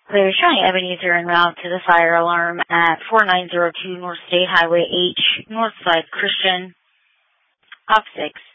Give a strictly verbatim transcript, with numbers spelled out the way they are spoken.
They're showing Ebenezer en route to the fire alarm at forty-nine oh two North State Highway H, Northside Christian, op six.